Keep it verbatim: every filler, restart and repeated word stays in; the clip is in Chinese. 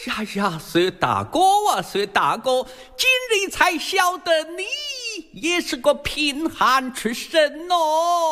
呀呀，薛大哥啊，薛大哥，今日才晓得你也是个贫寒出身哦。